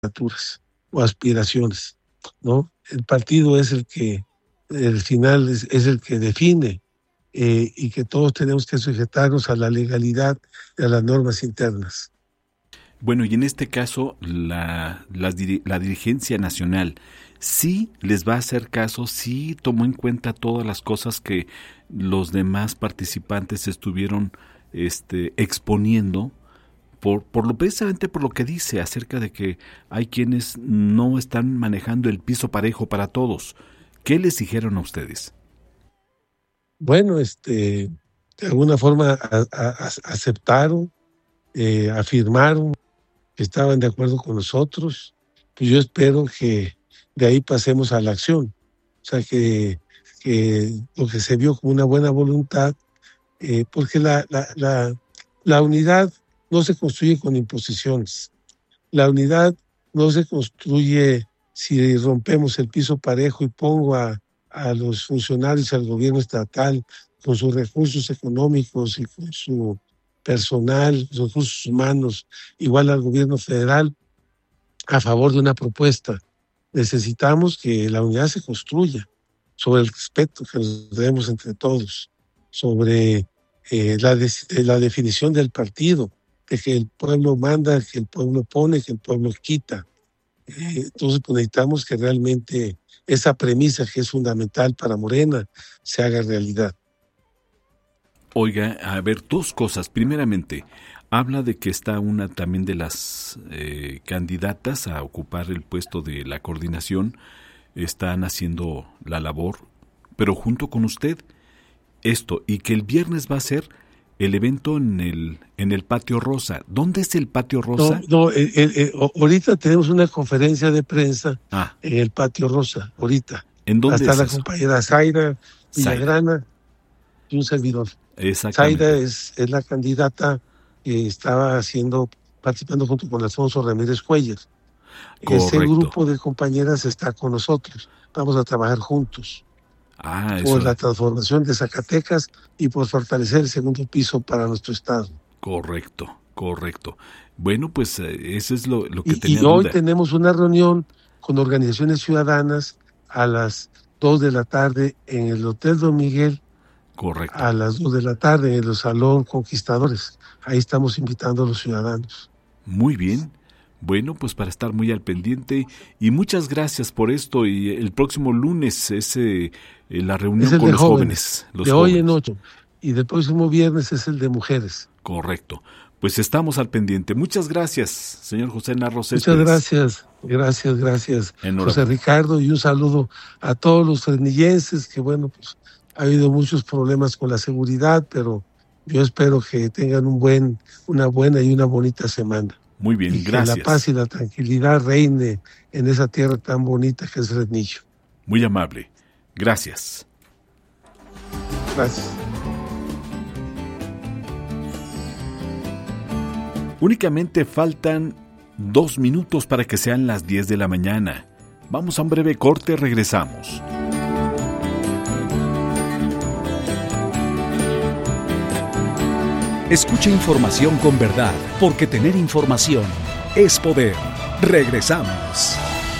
candidaturas o aspiraciones, ¿no? El partido es el que, el final es el que define, y que todos tenemos que sujetarnos a la legalidad y a las normas internas. Bueno, y en este caso, la dirigencia nacional sí les va a hacer caso, sí tomó en cuenta todas las cosas que los demás participantes estuvieron exponiendo, precisamente por lo que dice acerca de que hay quienes no están manejando el piso parejo para todos. ¿Qué les dijeron a ustedes? Bueno, de alguna forma aceptaron, afirmaron que estaban de acuerdo con nosotros. Pues yo espero que de ahí pasemos a la acción. O sea, que lo que se vio como una buena voluntad, porque la unidad no se construye con imposiciones. La unidad no se construye si rompemos el piso parejo y pongo a los funcionarios, al gobierno estatal, con sus recursos económicos y con su personal, sus recursos humanos, igual al gobierno federal, a favor de una propuesta. Necesitamos que la unidad se construya sobre el respeto que nos debemos entre todos, sobre la definición del partido, de que el pueblo manda, que el pueblo pone, que el pueblo quita. Entonces pues, necesitamos que realmente esa premisa que es fundamental para Morena se haga realidad. Oiga, a ver, dos cosas. Primeramente, habla de que está una también de las candidatas a ocupar el puesto de la coordinación, están haciendo la labor, pero junto con usted, y que el viernes va a ser el evento en el Patio Rosa. ¿Dónde es el Patio Rosa? Ahorita tenemos una conferencia de prensa en el Patio Rosa, ahorita. ¿En dónde está es la eso? Compañera Zaira Villagrana y un servidor. Exactamente. Zaira es la candidata que estaba participando junto con Alfonso Ramírez Cuellar. Ese grupo de compañeras está con nosotros. Vamos a trabajar juntos. Por la transformación de Zacatecas y por fortalecer el segundo piso para nuestro estado. Correcto. Bueno, pues eso es lo que tenía Y hoy tenemos una reunión con organizaciones ciudadanas a las 2 de la tarde en el Hotel Don Miguel. Correcto. A las 2 de la tarde en el Salón Conquistadores. Ahí estamos invitando a los ciudadanos. Muy bien. Bueno, pues para estar muy al pendiente, y muchas gracias por esto, y el próximo lunes es la reunión con los jóvenes. De hoy en 8, y del próximo viernes es el de mujeres. Correcto. Pues estamos al pendiente. Muchas gracias, señor José Narro Céspedes. Muchas gracias, José Ricardo, y un saludo a todos los fresnillenses, que bueno, pues ha habido muchos problemas con la seguridad, pero yo espero que tengan una buena y una bonita semana. Muy bien, y gracias. Que la paz y la tranquilidad reine en esa tierra tan bonita que es Fresnillo. Muy amable. Gracias. Gracias. Únicamente faltan 2 minutos para que sean las 10 de la mañana. Vamos a un breve corte, regresamos. Escucha información con verdad, porque tener información es poder. Regresamos.